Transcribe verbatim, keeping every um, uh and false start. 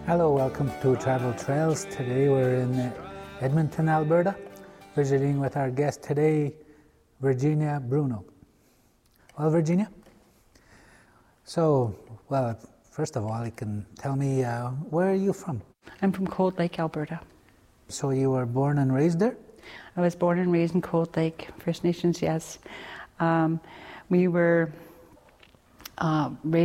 Hello, welcome to Travel Trails. Today we're in uh, Edmonton, Alberta, visiting with our guest today, Virginia Bruno. Well, Virginia, so, well, first of all, you can tell me, uh, where are you from? I'm from Cold Lake, Alberta. So you were born and raised there? I was born and raised in Cold Lake, First Nations, yes. Um, we were uh, raised